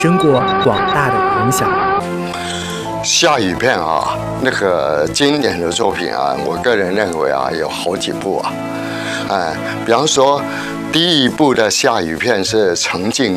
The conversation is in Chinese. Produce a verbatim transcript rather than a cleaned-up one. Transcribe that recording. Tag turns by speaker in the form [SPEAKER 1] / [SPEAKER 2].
[SPEAKER 1] 争过广大的影响。
[SPEAKER 2] 下雨片啊，那个经典的作品啊，我个人认为啊，有好几部啊，哎，比方说第一部的下雨片是陈静